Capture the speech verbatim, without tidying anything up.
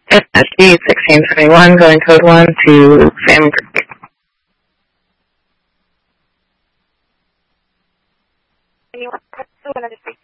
S D sixteen twenty-one, going code one to Salmon Creek. Anyone?